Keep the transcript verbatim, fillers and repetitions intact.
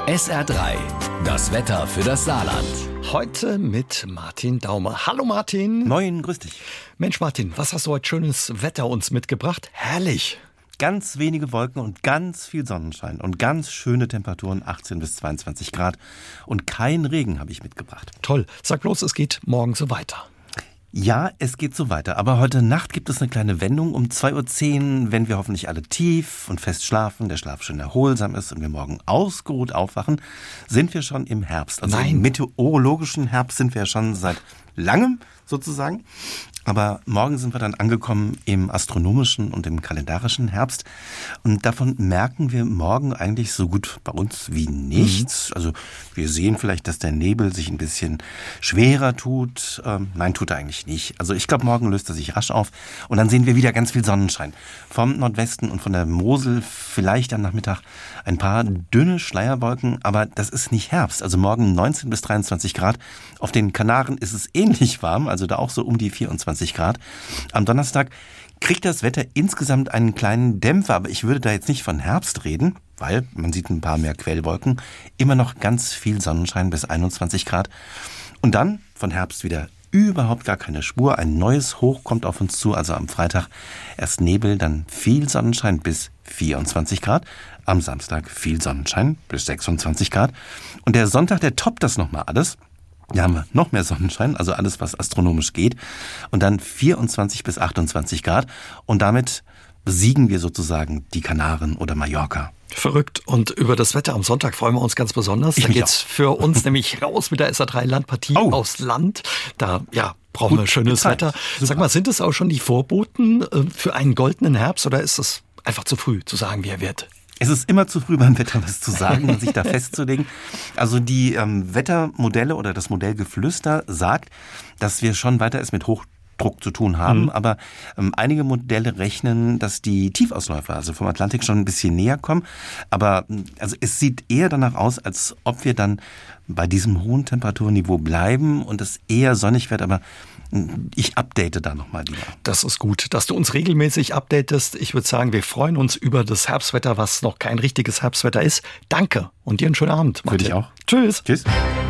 S R drei, das Wetter für das Saarland. Heute mit Martin Daumer. Hallo Martin. Moin, grüß dich. Mensch Martin, was hast du heute schönes Wetter uns mitgebracht? Herrlich. Ganz wenige Wolken und ganz viel Sonnenschein und ganz schöne Temperaturen, achtzehn bis zweiundzwanzig Grad. Und kein Regen habe ich mitgebracht. Toll. Sag bloß, es geht morgen so weiter. Ja, es geht so weiter. Aber heute Nacht gibt es eine kleine Wendung. Um zwei Uhr zehn, wenn wir hoffentlich alle tief und fest schlafen, der Schlaf schön erholsam ist und wir morgen ausgeruht aufwachen, sind wir schon im Herbst. Also Nein. im meteorologischen Herbst sind wir ja schon seit langem sozusagen. Aber morgen sind wir dann angekommen im astronomischen und im kalendarischen Herbst. Und davon merken wir morgen eigentlich so gut bei uns wie nichts. Mhm. Also wir sehen vielleicht, dass der Nebel sich ein bisschen schwerer tut. Ähm, nein, tut er eigentlich nicht. Also ich glaube, morgen löst er sich rasch auf. Und dann sehen wir wieder ganz viel Sonnenschein. Vom Nordwesten und von der Mosel vielleicht am Nachmittag ein paar dünne Schleierwolken. Aber das ist nicht Herbst. Also morgen neunzehn bis dreiundzwanzig Grad. Auf den Kanaren ist es ähnlich warm. Also da auch so um die vierundzwanzig Grad. Am Donnerstag kriegt das Wetter insgesamt einen kleinen Dämpfer, aber ich würde da jetzt nicht von Herbst reden, weil man sieht ein paar mehr Quellwolken, immer noch ganz viel Sonnenschein bis einundzwanzig Grad. Und dann von Herbst wieder überhaupt gar keine Spur. Ein neues Hoch kommt auf uns zu, also am Freitag erst Nebel, dann viel Sonnenschein bis vierundzwanzig Grad. Am Samstag viel Sonnenschein bis sechsundzwanzig Grad. Und der Sonntag, der toppt das nochmal alles. Da haben wir noch mehr Sonnenschein, also alles, was astronomisch geht. Und dann vierundzwanzig bis achtundzwanzig Grad. Und damit besiegen wir sozusagen die Kanaren oder Mallorca. Verrückt. Und über das Wetter am Sonntag freuen wir uns ganz besonders. Ich Da mich geht's auch. für uns nämlich raus mit der S R drei Landpartie Oh. aufs Land. Da ja, brauchen Gut wir schönes gezeigt. Wetter. Super. Sag mal, sind es auch schon die Vorboten äh, für einen goldenen Herbst oder ist es einfach zu früh zu sagen, wie er wird? Es ist immer zu früh beim Wetter was zu sagen und sich da festzulegen. Also die ähm, Wettermodelle oder das Modell Geflüster sagt, dass wir schon weiter es mit Hochdruck zu tun haben. Mhm. Aber ähm, einige Modelle rechnen, dass die Tiefausläufer, also vom Atlantik, schon ein bisschen näher kommen. Aber also es sieht eher danach aus, als ob wir dann bei diesem hohen Temperaturniveau bleiben und es eher sonnig wird. Aber ich update da nochmal lieber. Das ist gut, dass du uns regelmäßig updatest. Ich würde sagen, wir freuen uns über das Herbstwetter, was noch kein richtiges Herbstwetter ist. Danke und dir einen schönen Abend, Martin. Für dich auch. Tschüss. Tschüss.